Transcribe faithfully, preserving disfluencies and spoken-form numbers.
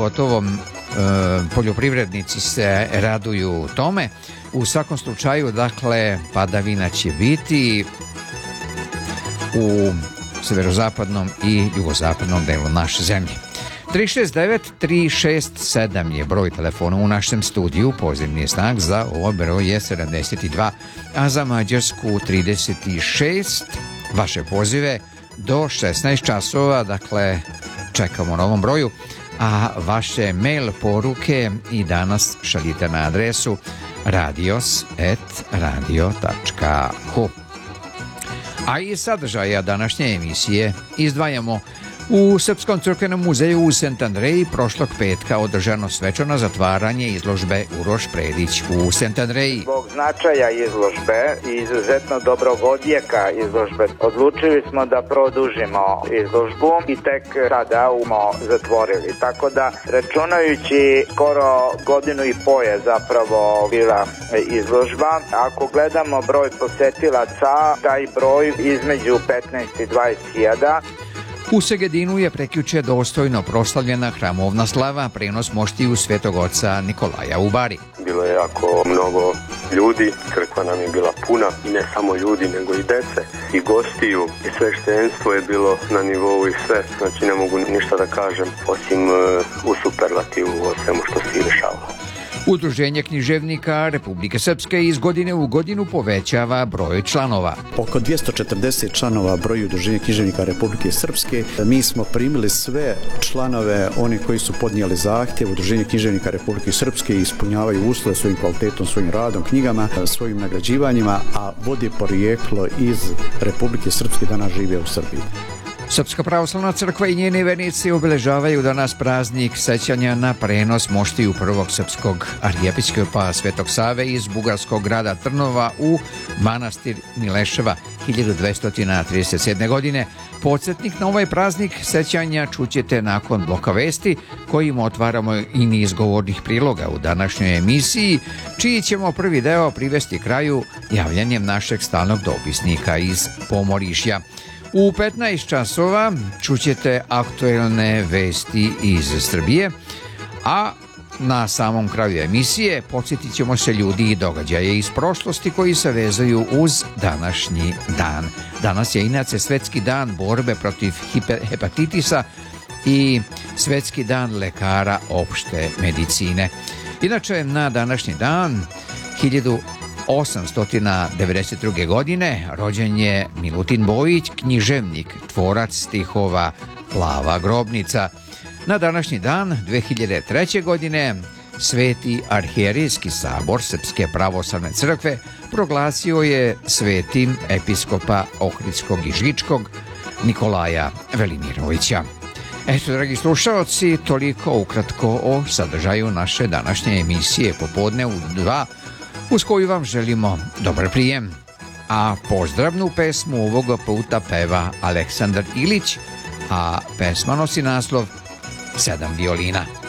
Gotovo e, poljoprivrednici se raduju tome. U svakom slučaju, dakle, padavina će biti u severozapadnom i jugozapadnom delu naše zemlje. tri šest devet tri šest sedam je broj telefona u našem studiju, pozivni je znak za ovo broj je sedamdeset dva, a za Mađarsku trideset šest. Vaše pozive do šesnaest časova, dakle, čekamo na ovom broju, a vaše mail poruke i danas šaljite na adresu radios et radio tačka hu. A iz sadržaja današnje emisije izdvajamo: u Srpskom crkvenom muzeju u Sant Andreji prošlog petka održano svečano zatvaranje izložbe Uroš Predić u Sant Andreji. Zbog značaja izložbe i izuzetno dobrog odjeka izložbe odlučili smo da produžimo izložbu i tek sada smo zatvorili. Tako da, računajući skoro godinu i po je zapravo bila izložba. Ako gledamo broj posetilaca, taj broj između petnaest i dvadeset hiljada. U Segedinu je prekjuče dostojno proslavljena hramovna slava, prenos moštiju Svetog oca Nikolaja u Bari. Bilo je jako mnogo ljudi, crkva nam je bila puna i ne samo ljudi nego i dece i gostiju i sveštenstvo je bilo na nivou i sve, znači ne mogu ništa da kažem osim uh, u superlativu o svemu što se dešavalo. Udruženje književnika Republike Srpske iz godine u godinu povećava broj članova. Oko dvjesto četrdeset članova broji Udruženja književnika Republike Srpske. Mi smo primili sve članove, oni koji su podnijeli zahtjev. Udruženje književnika Republike Srpske ispunjavaju uslove svojim kvalitetom, svojim radom, knjigama, svojim nagrađivanjima, a vodi porijeklo iz Republike Srpske, danas žive u Srbiji. Srpska pravoslavna crkva i njeni vernici obeležavaju danas praznik sećanja na prenos moštiju prvog srpskog arhijepiskopa Svetog Save iz bugarskog grada Trnova u manastir Mileševa hiljadu dvesta trideset sedme. godine. Podsjetnik na ovaj praznik sećanja čućete nakon bloka vesti, kojim otvaramo i niz govornih priloga u današnjoj emisiji, čiji ćemo prvi deo privesti kraju javljanjem našeg stalnog dopisnika iz Pomorišja. U petnaest časova čućete aktuelne vesti iz Srbije, a na samom kraju emisije podsjetit ćemo se ljudi i događaje iz prošlosti koji se vezuju uz današnji dan. Danas je inače Svetski dan borbe protiv hepatitisa i Svetski dan lekara opšte medicine. Inače, na današnji dan hiljadu osamsto devedeset druge. godine rođen je Milutin Bojić, književnik, tvorac stihova Plava grobnica. Na današnji dan dve hiljade treće. godine Sveti arhijerijski sabor Srpske pravoslavne crkve proglasio je svetim episkopa Ohridskog i Žičkog Nikolaja Velimirovića. Eto, dragi slušalci, toliko ukratko o sadržaju naše današnje emisije Popodne u dva, uz koju vam želimo dobar prijem. A pozdravnu pesmu ovoga puta peva Aleksandar Ilić, a pesma nosi naslov Sedam violina.